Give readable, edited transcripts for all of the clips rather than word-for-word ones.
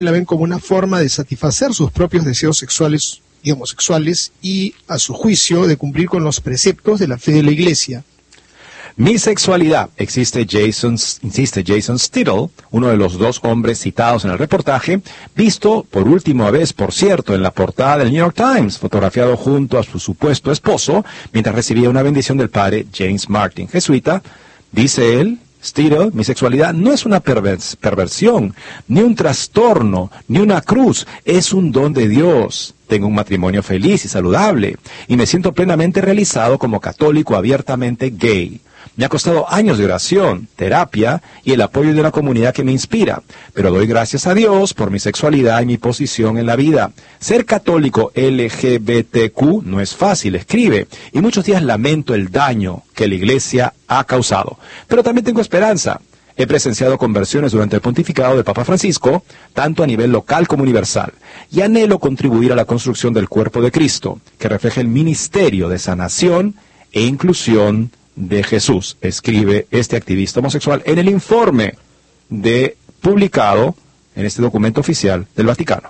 la ven como una forma de satisfacer sus propios deseos sexuales y homosexuales y, a su juicio, de cumplir con los preceptos de la fe de la Iglesia. Mi sexualidad, insiste Jason Stittle, uno de los dos hombres citados en el reportaje, visto por última vez, por cierto, en la portada del New York Times, fotografiado junto a su supuesto esposo, mientras recibía una bendición del padre James Martin, jesuita. Dice él, Stittle, mi sexualidad no es una perversión, ni un trastorno, ni una cruz, es un don de Dios. Tengo un matrimonio feliz y saludable, y me siento plenamente realizado como católico abiertamente gay. Me ha costado años de oración, terapia y el apoyo de la comunidad que me inspira, pero doy gracias a Dios por mi sexualidad y mi posición en la vida. Ser católico LGBTQ no es fácil, escribe, y muchos días lamento el daño que la Iglesia ha causado. Pero también tengo esperanza. He presenciado conversiones durante el pontificado del Papa Francisco, tanto a nivel local como universal, y anhelo contribuir a la construcción del cuerpo de Cristo, que refleje el ministerio de sanación e inclusión de Jesús, escribe este activista homosexual en el informe publicado en este documento oficial del Vaticano.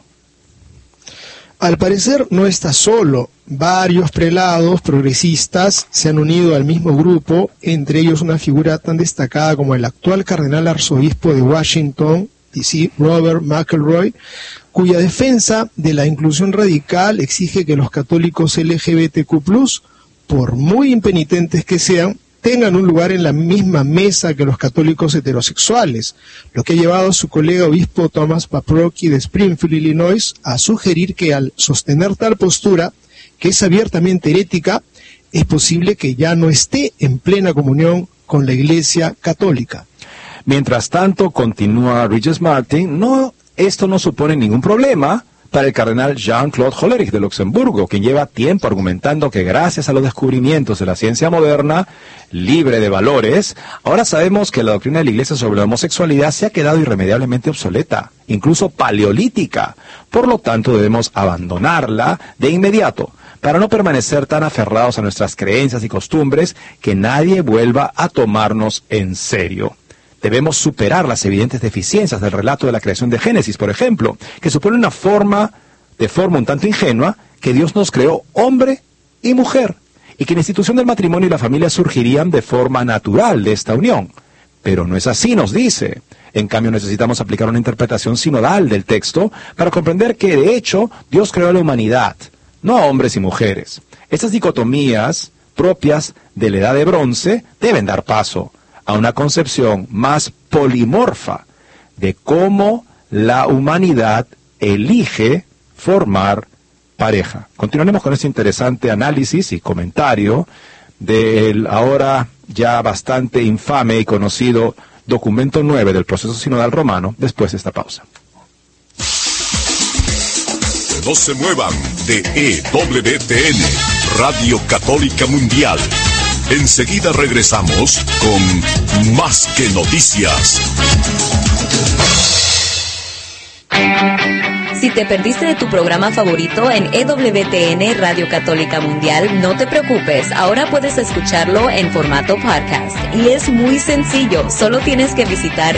Al parecer no está solo. Varios prelados progresistas se han unido al mismo grupo, entre ellos una figura tan destacada como el actual cardenal arzobispo de Washington, D.C., Robert McElroy, cuya defensa de la inclusión radical exige que los católicos LGBTQ+, por muy impenitentes que sean, tengan un lugar en la misma mesa que los católicos heterosexuales, lo que ha llevado a su colega obispo Thomas Paprocki de Springfield, Illinois, a sugerir que al sostener tal postura, que es abiertamente herética, es posible que ya no esté en plena comunión con la Iglesia católica. Mientras tanto, continúa Regis Martin, esto no supone ningún problema para el cardenal Jean-Claude Hollerich de Luxemburgo, quien lleva tiempo argumentando que gracias a los descubrimientos de la ciencia moderna, libre de valores, ahora sabemos que la doctrina de la Iglesia sobre la homosexualidad se ha quedado irremediablemente obsoleta, incluso paleolítica. Por lo tanto, debemos abandonarla de inmediato, para no permanecer tan aferrados a nuestras creencias y costumbres que nadie vuelva a tomarnos en serio. Debemos superar las evidentes deficiencias del relato de la creación de Génesis, por ejemplo, que supone de forma un tanto ingenua, que Dios nos creó hombre y mujer, y que la institución del matrimonio y la familia surgirían de forma natural de esta unión. Pero no es así, nos dice. En cambio, necesitamos aplicar una interpretación sinodal del texto para comprender que, de hecho, Dios creó a la humanidad, no a hombres y mujeres. Estas dicotomías propias de la edad de bronce deben dar paso a una concepción más polimorfa de cómo la humanidad elige formar pareja. Continuaremos con este interesante análisis y comentario del ahora ya bastante infame y conocido documento 9 del proceso sinodal romano después de esta pausa. No se muevan de EWTN, Radio Católica Mundial. Enseguida regresamos con Más que Noticias. Si te perdiste de tu programa favorito en EWTN Radio Católica Mundial, no te preocupes, ahora puedes escucharlo en formato podcast. Y es muy sencillo, solo tienes que visitar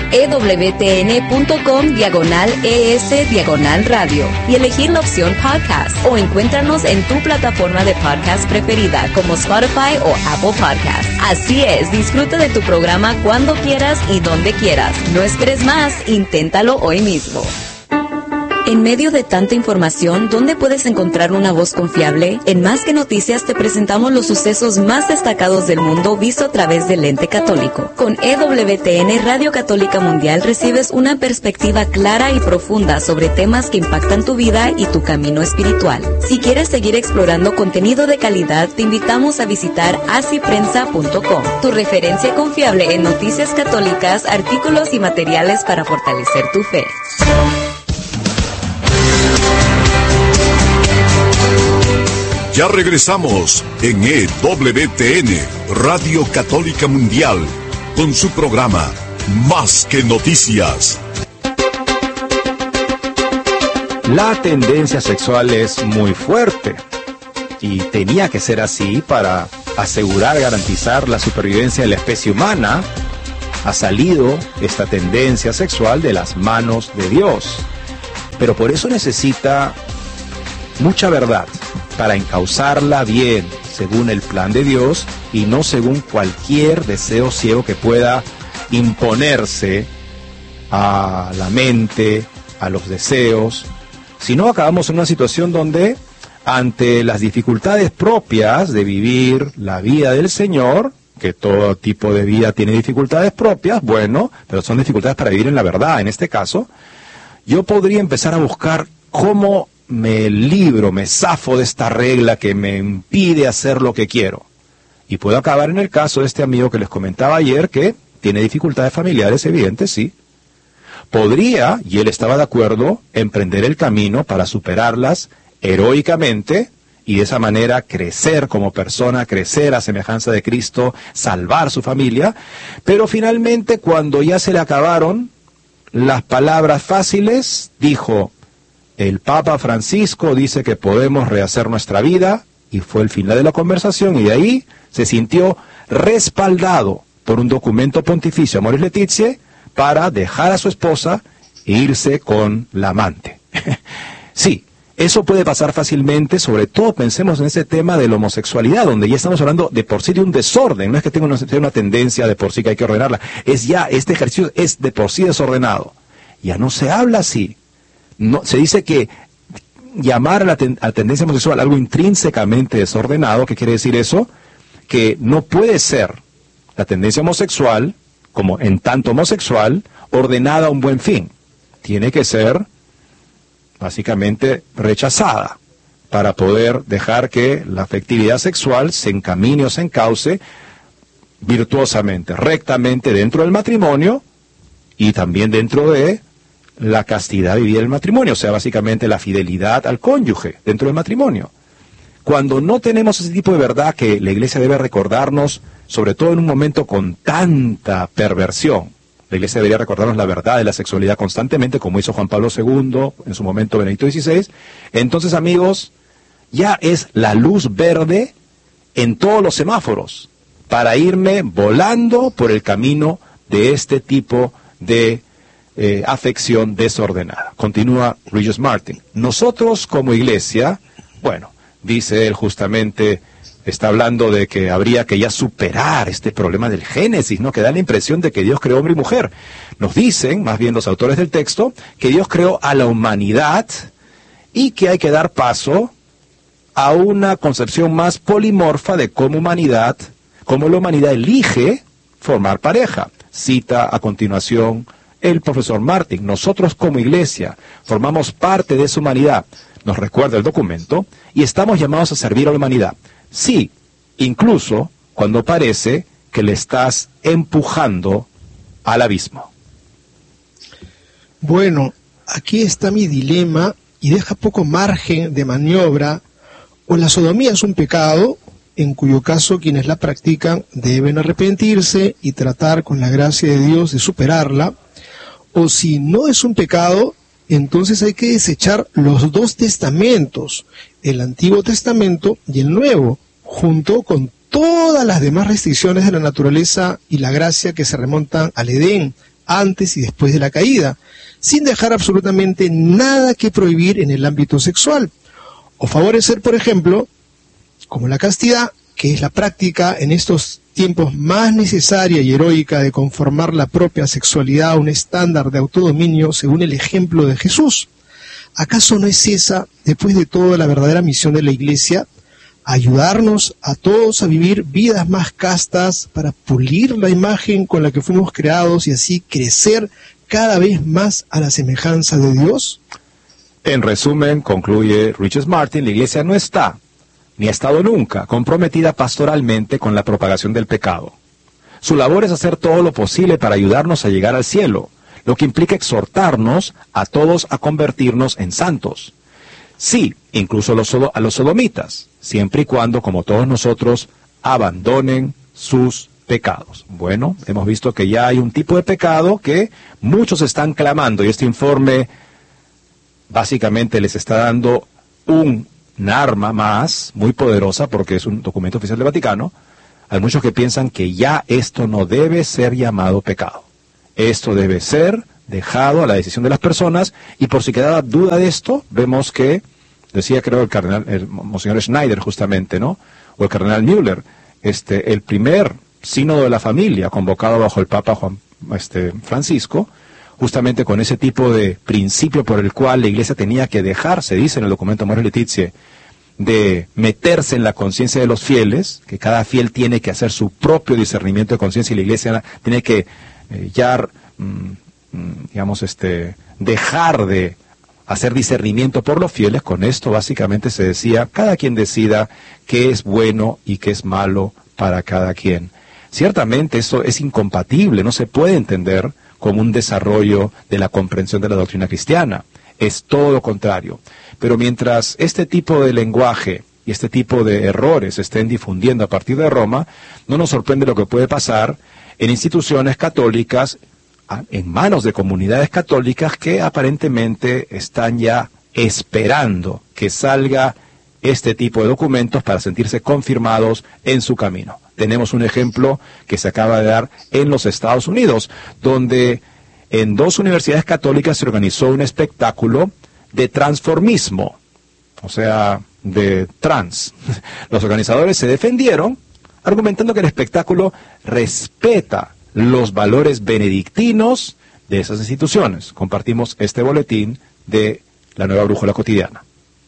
ewtn.com/ES/radio y elegir la opción podcast, o encuéntranos en tu plataforma de podcast preferida como Spotify o Apple Podcast. Así es, disfruta de tu programa cuando quieras y donde quieras. No esperes más, inténtalo hoy mismo. En medio de tanta información, ¿dónde puedes encontrar una voz confiable? En Más que Noticias te presentamos los sucesos más destacados del mundo visto a través del lente católico. Con EWTN Radio Católica Mundial recibes una perspectiva clara y profunda sobre temas que impactan tu vida y tu camino espiritual. Si quieres seguir explorando contenido de calidad, te invitamos a visitar asiprensa.com, tu referencia confiable en noticias católicas, artículos y materiales para fortalecer tu fe. Ya regresamos en EWTN, Radio Católica Mundial, con su programa Más que Noticias. La tendencia sexual es muy fuerte y tenía que ser así para garantizar la supervivencia de la especie humana. Ha salido esta tendencia sexual de las manos de Dios. Pero por eso necesita mucha verdad para encauzarla bien, según el plan de Dios y no según cualquier deseo ciego que pueda imponerse a la mente, a los deseos. Si no, acabamos en una situación donde, ante las dificultades propias de vivir la vida del Señor, que todo tipo de vida tiene dificultades propias, bueno, pero son dificultades para vivir en la verdad. En este caso, yo podría empezar a buscar cómo me libro, me zafo de esta regla que me impide hacer lo que quiero. Y puedo acabar en el caso de este amigo que les comentaba ayer, que tiene dificultades familiares evidentes, sí. Podría, y él estaba de acuerdo, emprender el camino para superarlas heroicamente y de esa manera crecer como persona, crecer a semejanza de Cristo, salvar su familia. Pero finalmente, cuando ya se le acabaron las palabras fáciles, dijo: el Papa Francisco dice que podemos rehacer nuestra vida, y fue el final de la conversación, y de ahí se sintió respaldado por un documento pontificio Amoris Laetitia para dejar a su esposa e irse con la amante. Sí, eso puede pasar fácilmente, sobre todo pensemos en ese tema de la homosexualidad, donde ya estamos hablando de por sí de un desorden, no es que tenga una tendencia de por sí que hay que ordenarla, es ya, este ejercicio es de por sí desordenado. Ya no se habla así. No, se dice que llamar a la tendencia homosexual algo intrínsecamente desordenado. ¿Qué quiere decir eso? Que no puede ser la tendencia homosexual, como en tanto homosexual, ordenada a un buen fin. Tiene que ser básicamente rechazada para poder dejar que la afectividad sexual se encamine o se encauce virtuosamente, rectamente dentro del matrimonio y también dentro de la castidad vivida del matrimonio, o sea, básicamente la fidelidad al cónyuge dentro del matrimonio. Cuando no tenemos ese tipo de verdad que la Iglesia debe recordarnos, sobre todo en un momento con tanta perversión, la Iglesia debería recordarnos la verdad de la sexualidad constantemente, como hizo Juan Pablo II, en su momento Benedicto XVI. Entonces, amigos, ya es la luz verde en todos los semáforos para irme volando por el camino de este tipo de afección desordenada. Continúa Regis Martin. Nosotros como Iglesia, bueno, dice él justamente, está hablando de que habría que ya superar este problema del Génesis, ¿no? Que da la impresión de que Dios creó hombre y mujer. Nos dicen, más bien los autores del texto, que Dios creó a la humanidad y que hay que dar paso a una concepción más polimorfa de cómo la humanidad elige formar pareja. Cita a continuación el profesor Martin: nosotros como Iglesia formamos parte de esa humanidad, nos recuerda el documento, y estamos llamados a servir a la humanidad. Sí, incluso cuando parece que le estás empujando al abismo. Bueno, aquí está mi dilema y deja poco margen de maniobra. O la sodomía es un pecado, en cuyo caso quienes la practican deben arrepentirse y tratar con la gracia de Dios de superarla, o si no es un pecado, entonces hay que desechar los dos testamentos, el Antiguo Testamento y el Nuevo, junto con todas las demás restricciones de la naturaleza y la gracia que se remontan al Edén, antes y después de la caída, sin dejar absolutamente nada que prohibir en el ámbito sexual, o favorecer, por ejemplo, como la castidad, que es la práctica en estos tiempos más necesaria y heroica de conformar la propia sexualidad a un estándar de autodominio según el ejemplo de Jesús. ¿Acaso no es esa, después de todo, la verdadera misión de la Iglesia? Ayudarnos a todos a vivir vidas más castas para pulir la imagen con la que fuimos creados y así crecer cada vez más a la semejanza de Dios. En resumen, concluye Regis Martin, la Iglesia no está, ni ha estado nunca, comprometida pastoralmente con la propagación del pecado. Su labor es hacer todo lo posible para ayudarnos a llegar al cielo, lo que implica exhortarnos a todos a convertirnos en santos. Sí, incluso a los sodomitas, siempre y cuando, como todos nosotros, abandonen sus pecados. Bueno, hemos visto que ya hay un tipo de pecado que muchos están clamando, y este informe básicamente les está dando un arma más, muy poderosa, porque es un documento oficial del Vaticano. Hay muchos que piensan que ya esto no debe ser llamado pecado. Esto debe ser dejado a la decisión de las personas, y por si quedaba duda de esto, vemos que, decía creo el monseñor Schneider justamente, ¿no? O el cardenal Müller, el primer sínodo de la familia convocado bajo el Papa Francisco, justamente con ese tipo de principio por el cual la Iglesia tenía que dejar, se dice en el documento Amoris Laetitia, de meterse en la conciencia de los fieles, que cada fiel tiene que hacer su propio discernimiento de conciencia y la Iglesia tiene que dejar de hacer discernimiento por los fieles. Con esto básicamente se decía, cada quien decida qué es bueno y qué es malo para cada quien. Ciertamente eso es incompatible, no se puede entender como un desarrollo de la comprensión de la doctrina cristiana. Es todo lo contrario. Pero mientras este tipo de lenguaje y este tipo de errores se estén difundiendo a partir de Roma, no nos sorprende lo que puede pasar en instituciones católicas, en manos de comunidades católicas que aparentemente están ya esperando que salga este tipo de documentos para sentirse confirmados en su camino. Tenemos un ejemplo que se acaba de dar en los Estados Unidos, donde en 2 universidades católicas se organizó un espectáculo de transformismo, o sea, de trans. Los organizadores se defendieron argumentando que el espectáculo respeta los valores benedictinos de esas instituciones. Compartimos este boletín de la Nueva Brújula Cotidiana.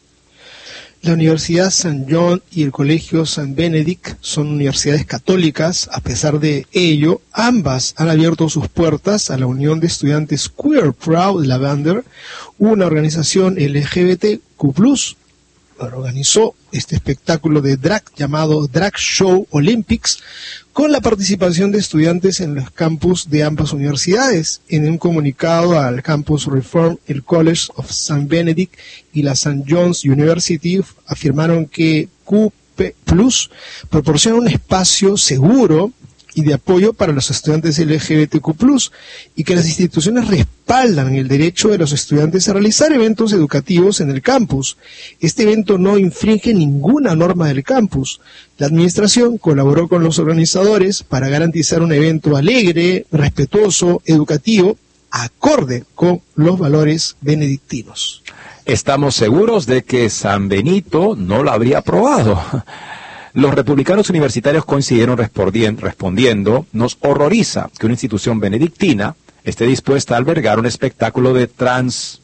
La Universidad St. John y el Colegio St. Benedict son universidades católicas. A pesar de ello, ambas han abierto sus puertas a la Unión de Estudiantes Queer Proud Lavender, una organización LGBTQ+. Organizó este espectáculo de drag llamado Drag Show Olympics con la participación de estudiantes en los campus de ambas universidades. En un comunicado al Campus Reform, el College of St. Benedict y la St. John's University afirmaron que QP+ proporciona un espacio seguro y de apoyo para los estudiantes LGBTQ+, y que las instituciones respaldan el derecho de los estudiantes a realizar eventos educativos en el campus. Este evento no infringe ninguna norma del campus. La administración colaboró con los organizadores para garantizar un evento alegre, respetuoso, educativo, acorde con los valores benedictinos. Estamos seguros de que San Benito no lo habría aprobado. Los republicanos universitarios coincidieron respondiendo, nos horroriza que una institución benedictina esté dispuesta a albergar un espectáculo trans.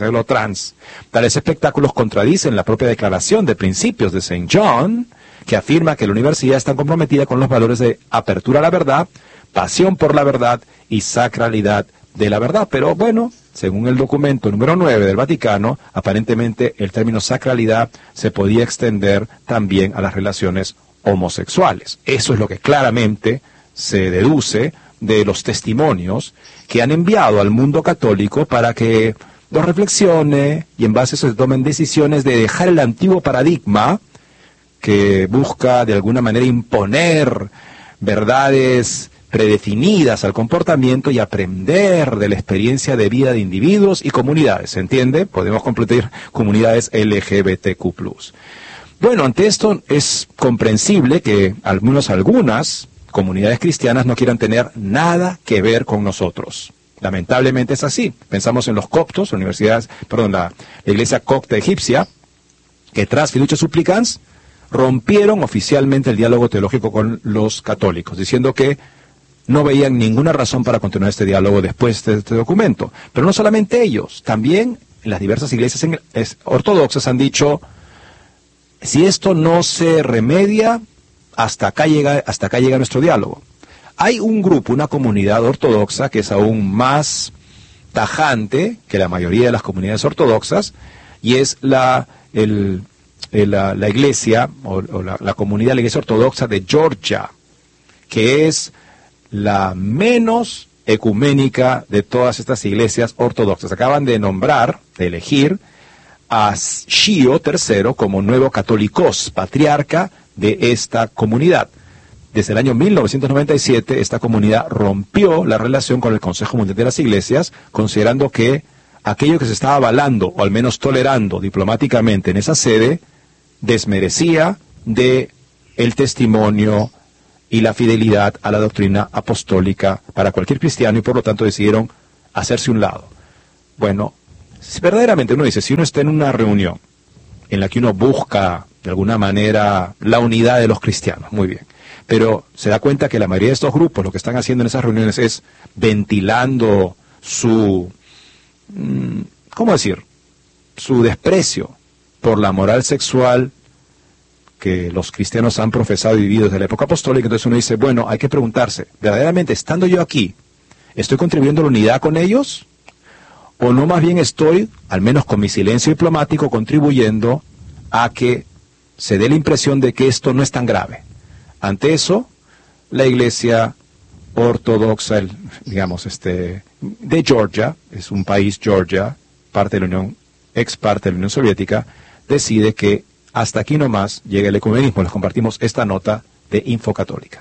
Tales espectáculos contradicen la propia declaración de principios de St. John, que afirma que la universidad está comprometida con los valores de apertura a la verdad, pasión por la verdad y sacralidad de la verdad. Pero bueno, según el documento número 9 del Vaticano, aparentemente el término sacralidad se podía extender también a las relaciones homosexuales. Eso es lo que claramente se deduce de los testimonios que han enviado al mundo católico para que lo reflexione y en base a eso se tomen decisiones de dejar el antiguo paradigma que busca de alguna manera imponer verdades predefinidas al comportamiento y aprender de la experiencia de vida de individuos y comunidades, ¿se entiende? Podemos completar comunidades LGBTQ+. Bueno, ante esto es comprensible que al menos algunas comunidades cristianas no quieran tener nada que ver con nosotros. Lamentablemente es así. Pensamos en los coptos, la iglesia copta egipcia, que tras Fiducia Supplicans rompieron oficialmente el diálogo teológico con los católicos, diciendo que no veían ninguna razón para continuar este diálogo después de este documento. Pero no solamente ellos, también en las diversas iglesias ortodoxas han dicho, si esto no se remedia, hasta acá llega nuestro diálogo. Hay un grupo, una comunidad ortodoxa que es aún más tajante que la mayoría de las comunidades ortodoxas, y es la iglesia, la comunidad de la iglesia ortodoxa de Georgia, que es la menos ecuménica de todas estas iglesias ortodoxas. Acaban de elegir a Shio III como nuevo católicos, patriarca de esta comunidad. Desde el año 1997, esta comunidad rompió la relación con el Consejo Mundial de las Iglesias, considerando que aquello que se estaba avalando, o al menos tolerando diplomáticamente en esa sede, desmerecía de el testimonio y la fidelidad a la doctrina apostólica para cualquier cristiano, y por lo tanto decidieron hacerse un lado. Bueno, si verdaderamente uno dice, si uno está en una reunión en la que uno busca de alguna manera la unidad de los cristianos, muy bien, pero se da cuenta que la mayoría de estos grupos lo que están haciendo en esas reuniones es ventilando su, ¿cómo decir?, su desprecio por la moral sexual que los cristianos han profesado y vivido desde la época apostólica. Entonces uno dice, bueno, hay que preguntarse, verdaderamente, estando yo aquí, ¿estoy contribuyendo a la unidad con ellos? ¿O no más bien estoy, al menos con mi silencio diplomático, contribuyendo a que se dé la impresión de que esto no es tan grave? Ante eso, la Iglesia ortodoxa, de Georgia, es un país, Georgia, ex parte de la Unión Soviética, decide que hasta aquí nomás llega el ecumenismo. Les compartimos esta nota de Infocatólica.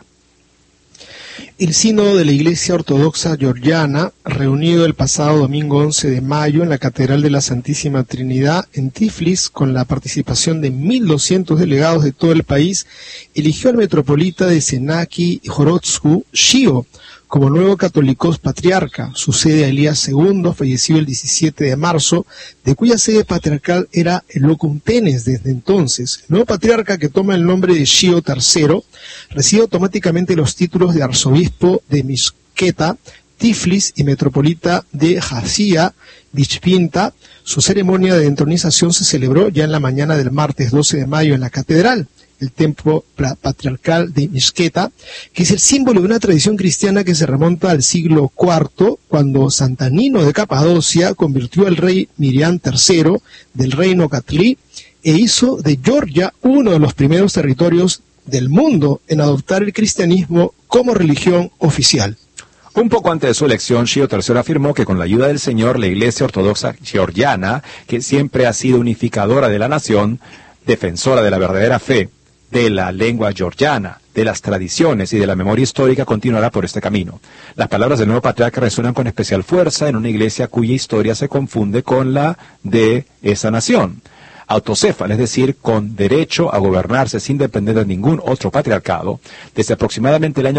El Sínodo de la Iglesia Ortodoxa Georgiana, reunido el pasado domingo 11 de mayo en la Catedral de la Santísima Trinidad en Tiflis, con la participación de 1.200 delegados de todo el país, eligió al metropolita de Senaki Jorotsku, Shio, como nuevo católicos patriarca. Sucede a Elías II, fallecido el 17 de marzo, de cuya sede patriarcal era el locum tenens desde entonces. El nuevo patriarca, que toma el nombre de Shio III, recibe automáticamente los títulos de arzobispo de Mishketa, Tiflis y metropolita de Hasia, Bichpinta. Su ceremonia de entronización se celebró ya en la mañana del martes 12 de mayo en la catedral. El templo patriarcal de Mishketa, que es el símbolo de una tradición cristiana que se remonta al siglo IV, cuando Santanino de Capadocia convirtió al rey Miriam III del reino Catlí e hizo de Georgia uno de los primeros territorios del mundo en adoptar el cristianismo como religión oficial. Un poco antes de su elección, Shio III afirmó que con la ayuda del Señor, la Iglesia Ortodoxa Georgiana, que siempre ha sido unificadora de la nación, defensora de la verdadera fe, de la lengua georgiana, de las tradiciones y de la memoria histórica, continuará por este camino. Las palabras del nuevo patriarca resuenan con especial fuerza en una iglesia cuya historia se confunde con la de esa nación. Autocéfala, es decir, con derecho a gobernarse sin depender de ningún otro patriarcado, desde aproximadamente el año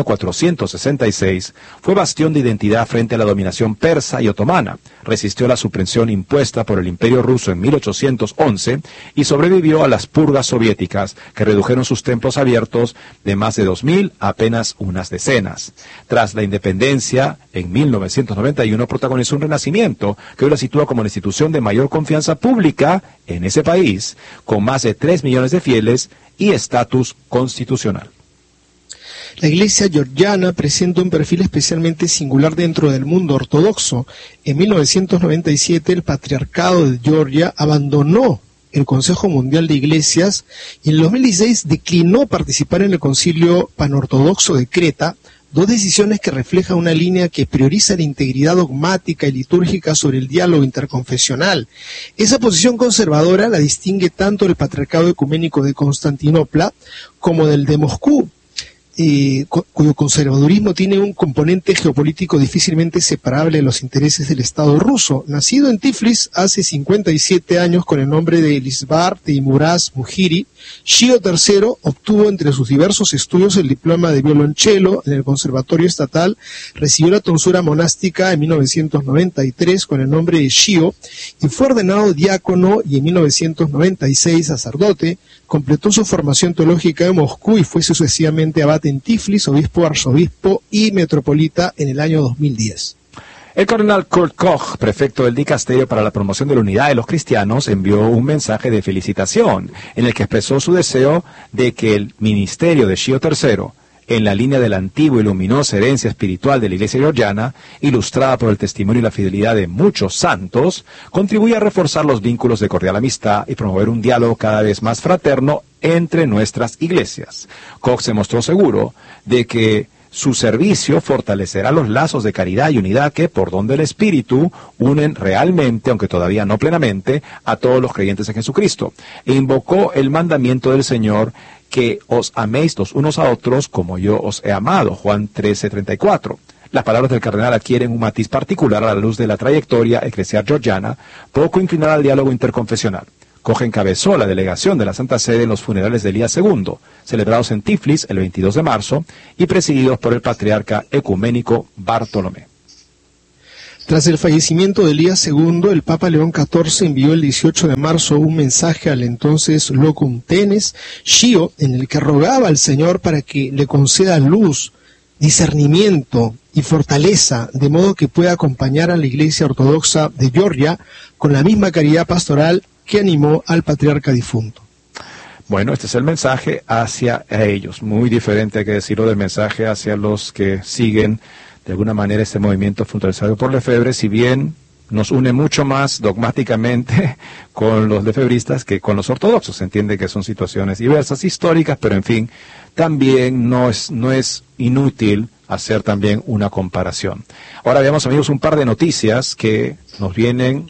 466, fue bastión de identidad frente a la dominación persa y otomana, resistió la supresión impuesta por el Imperio ruso en 1811 y sobrevivió a las purgas soviéticas que redujeron sus templos abiertos de más de 2.000 a apenas unas decenas. Tras la independencia, en 1991 protagonizó un renacimiento que hoy la sitúa como la institución de mayor confianza pública en ese país, con más de 3 millones de fieles y estatus constitucional. La Iglesia georgiana presenta un perfil especialmente singular dentro del mundo ortodoxo. En 1997 el Patriarcado de Georgia abandonó el Consejo Mundial de Iglesias y en 2016 declinó participar en el Concilio Panortodoxo de Creta, dos decisiones que reflejan una línea que prioriza la integridad dogmática y litúrgica sobre el diálogo interconfesional. Esa posición conservadora la distingue tanto el Patriarcado Ecuménico de Constantinopla como del de Moscú, cuyo conservadurismo tiene un componente geopolítico difícilmente separable de los intereses del Estado ruso. Nacido en Tiflis hace 57 años con el nombre de Elisbar Teimuraz Mujiri, Shio III obtuvo entre sus diversos estudios el diploma de violonchelo en el Conservatorio Estatal, recibió la tonsura monástica en 1993 con el nombre de Shio y fue ordenado diácono y en 1996 sacerdote. Completó su formación teológica en Moscú y fue sucesivamente abate en Tiflis, obispo, arzobispo y metropolita en el año 2010. El cardenal Kurt Koch, prefecto del Dicasterio para la Promoción de la Unidad de los Cristianos, envió un mensaje de felicitación en el que expresó su deseo de que el ministerio de Shio III, en la línea de la antigua y luminosa herencia espiritual de la Iglesia georgiana, ilustrada por el testimonio y la fidelidad de muchos santos, contribuya a reforzar los vínculos de cordial amistad y promover un diálogo cada vez más fraterno entre nuestras iglesias. Koch se mostró seguro de que su servicio fortalecerá los lazos de caridad y unidad que, por don del Espíritu, unen realmente, aunque todavía no plenamente, a todos los creyentes en Jesucristo. E invocó el mandamiento del Señor, que os améis los unos a otros como yo os he amado, Juan 13:34. Las palabras del cardenal adquieren un matiz particular a la luz de la trayectoria eclesial georgiana, poco inclinada al diálogo interconfesional. Koch encabezó la delegación de la Santa Sede en los funerales de Elías II, celebrados en Tiflis el 22 de marzo y presididos por el patriarca ecuménico Bartolomé. Tras el fallecimiento de Elías II, el Papa León XIV envió el 18 de marzo un mensaje al entonces Locum Tenens, Schio, en el que rogaba al Señor para que le conceda luz, discernimiento y fortaleza, de modo que pueda acompañar a la Iglesia Ortodoxa de Georgia con la misma caridad pastoral que animó al patriarca difunto. Bueno, este es el mensaje hacia ellos, muy diferente, hay que decirlo, del mensaje hacia los que siguen de alguna manera este movimiento fundamentado por Lefebvre, si bien nos une mucho más dogmáticamente con los lefebristas que con los ortodoxos. Se entiende que son situaciones diversas, históricas, pero en fin, también no es inútil hacer también una comparación. Ahora veamos, amigos, un par de noticias que vienen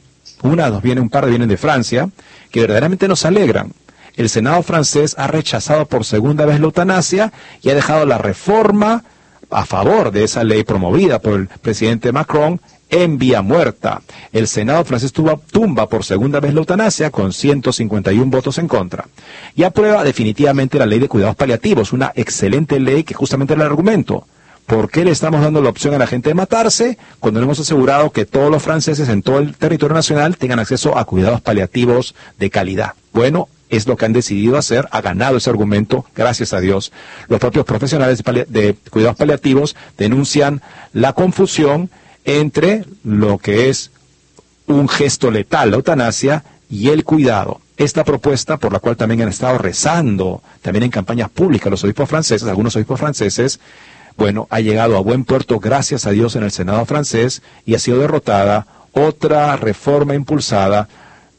de Francia, que verdaderamente nos alegran. El Senado francés ha rechazado por segunda vez la eutanasia y ha dejado la reforma a favor de esa ley promovida por el presidente Macron en vía muerta. El Senado francés tumba por segunda vez la eutanasia con 151 votos en contra y aprueba definitivamente la ley de cuidados paliativos, una excelente ley que justamente era el argumento. ¿Por qué le estamos dando la opción a la gente de matarse cuando no hemos asegurado que todos los franceses en todo el territorio nacional tengan acceso a cuidados paliativos de calidad? Bueno, es lo que han decidido hacer, ha ganado ese argumento, gracias a Dios. Los propios profesionales de cuidados paliativos denuncian la confusión entre lo que es un gesto letal, la eutanasia, y el cuidado. Esta propuesta, por la cual también han estado rezando, también en campañas públicas los obispos franceses, algunos obispos franceses, bueno, ha llegado a buen puerto, gracias a Dios, en el Senado francés, y ha sido derrotada otra reforma impulsada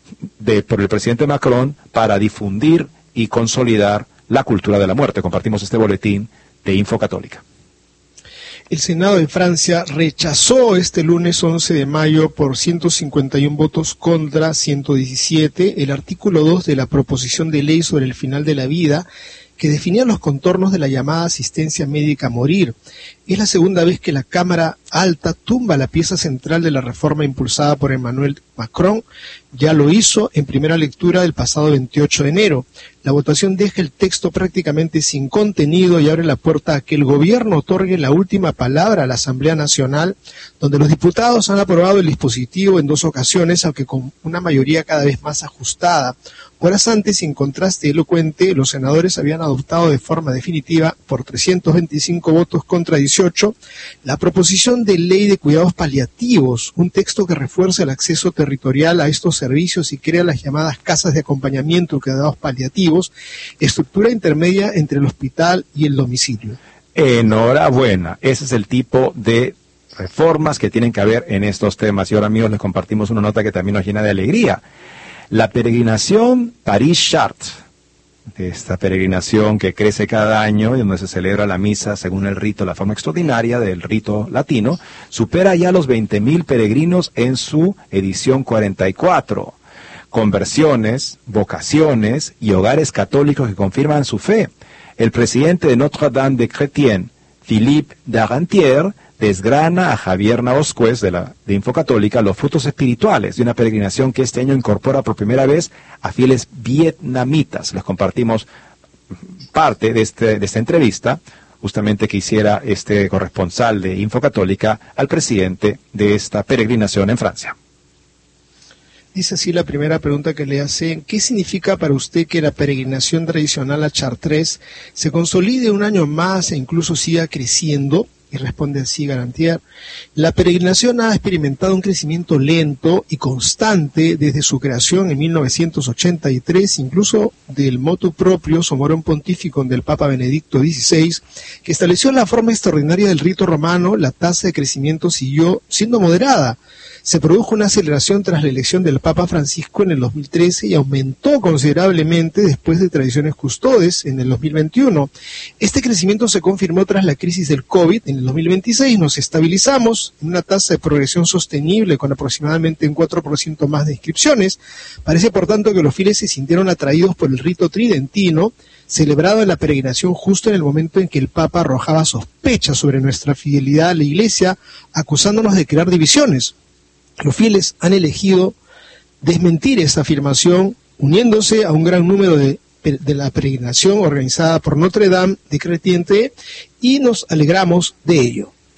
por el presidente Macron para difundir y consolidar la cultura de la muerte. Compartimos este boletín de Infocatólica. El Senado de Francia rechazó este lunes 11 de mayo por 151 votos contra 117 el artículo 2 de la proposición de ley sobre el final de la vida, que definía los contornos de la llamada asistencia médica a morir. Es la segunda vez que la Cámara Alta tumba la pieza central de la reforma impulsada por Emmanuel Macron. Ya lo hizo en primera lectura del pasado 28 de enero. La votación deja el texto prácticamente sin contenido y abre la puerta a que el gobierno otorgue la última palabra a la Asamblea Nacional, donde los diputados han aprobado el dispositivo en 2 ocasiones, aunque con una mayoría cada vez más ajustada. Horas antes, en contraste elocuente, los senadores habían adoptado de forma definitiva, por 325 votos contra 18, la proposición de ley de cuidados paliativos, un texto que refuerza el acceso territorial a estos servicios y crea las llamadas casas de acompañamiento de cuidados paliativos, estructura intermedia entre el hospital y el domicilio. Enhorabuena, ese es el tipo de reformas que tienen que haber en estos temas. Y ahora, amigos, les compartimos una nota que también nos llena de alegría. La peregrinación París-Chartres, esta peregrinación que crece cada año y donde se celebra la misa según el rito, la forma extraordinaria del rito latino, supera ya los 20.000 peregrinos en su edición 44. Conversiones, vocaciones y hogares católicos que confirman su fe. El presidente de Notre-Dame de Chrétien, Philippe d'Argentière, desgrana a Javier Naoscuez de Infocatólica los frutos espirituales de una peregrinación que este año incorpora por primera vez a fieles vietnamitas. Les compartimos parte de esta entrevista, justamente que hiciera este corresponsal de Infocatólica al presidente de esta peregrinación en Francia. Dice así la primera pregunta que le hacen: ¿qué significa para usted que la peregrinación tradicional a Chartres se consolide un año más e incluso siga creciendo? Y responde así Garantier: la peregrinación ha experimentado un crecimiento lento y constante desde su creación en 1983, incluso del motu proprio Somorum Pontificum del Papa Benedicto XVI, que estableció la forma extraordinaria del rito romano. La tasa de crecimiento siguió siendo moderada. Se produjo una aceleración tras la elección del Papa Francisco en el 2013 y aumentó considerablemente después de Tradiciones Custodes en el 2021. Este crecimiento se confirmó tras la crisis del COVID. En el 2026 nos estabilizamos en una tasa de progresión sostenible con aproximadamente un 4% más de inscripciones. Parece, por tanto, que los fieles se sintieron atraídos por el rito tridentino, celebrado en la peregrinación justo en el momento en que el Papa arrojaba sospechas sobre nuestra fidelidad a la Iglesia, acusándonos de crear divisiones. Los fieles han elegido desmentir esta afirmación, uniéndose a un gran número de la peregrinación organizada por Notre-Dame de Chrétien, y nos alegramos de ello.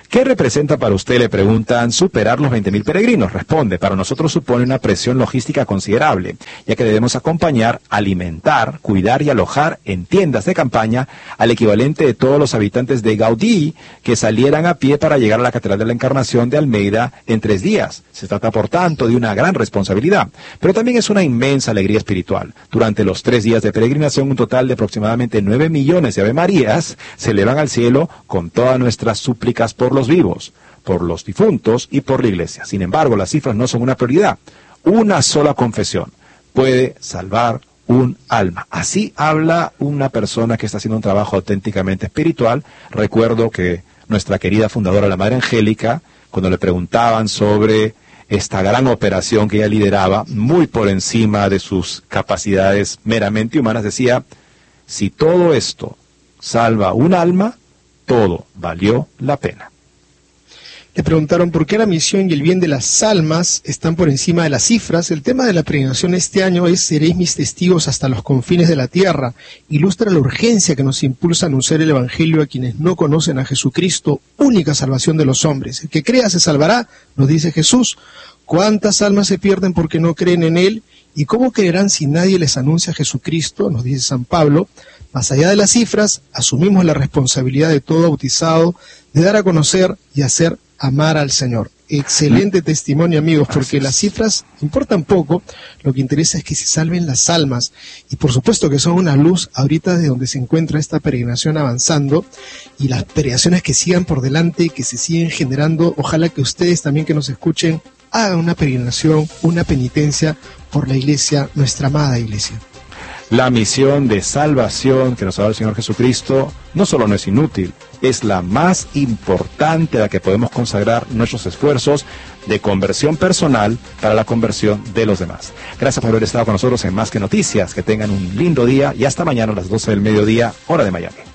¿Qué representa para usted? Le preguntan, superar los 20.000 peregrinos. Responde, para nosotros supone una presión logística considerable, ya que debemos acompañar, alimentar, cuidar y alojar en tiendas de campaña al equivalente de todos los habitantes de Gaudí que salieran a pie para llegar a la Catedral de la Encarnación de Almeida en 3 días. Se trata, por tanto, de una gran responsabilidad, pero también es una inmensa alegría espiritual. Durante los 3 días de peregrinación, un total de aproximadamente 9 millones de Ave Marías se elevan al cielo con todas nuestras súplicas por los vivos, por los difuntos y por la Iglesia. Sin embargo, las cifras no son una prioridad. Una sola confesión puede salvar un alma. Así habla una persona que está haciendo un trabajo auténticamente espiritual. Recuerdo que nuestra querida fundadora, la Madre Angélica, cuando le preguntaban sobre esta gran operación que ella lideraba, muy por encima de sus capacidades meramente humanas, decía, si todo esto salva un alma, todo valió la pena. Le preguntaron por qué la misión y el bien de las almas están por encima de las cifras. El tema de la peregrinación este año es Seréis mis testigos hasta los confines de la tierra. Ilustra la urgencia que nos impulsa a anunciar el Evangelio a quienes no conocen a Jesucristo, única salvación de los hombres. El que crea se salvará, nos dice Jesús. ¿Cuántas almas se pierden porque no creen en Él? ¿Y cómo creerán si nadie les anuncia a Jesucristo? Nos dice San Pablo. Más allá de las cifras, asumimos la responsabilidad de todo bautizado de dar a conocer y hacer amar al Señor. Excelente testimonio, amigos, porque las cifras importan poco, lo que interesa es que se salven las almas, y por supuesto que son una luz ahorita de donde se encuentra esta peregrinación avanzando, y las peregrinaciones que sigan por delante, que se siguen generando. Ojalá que ustedes también que nos escuchen hagan una peregrinación, una penitencia por la Iglesia, nuestra amada Iglesia. La misión de salvación que nos ha dado el Señor Jesucristo no solo no es inútil, es la más importante a la que podemos consagrar nuestros esfuerzos de conversión personal para la conversión de los demás. Gracias por haber estado con nosotros en Más que Noticias. Que tengan un lindo día y hasta mañana a las 12 del mediodía, hora de Miami.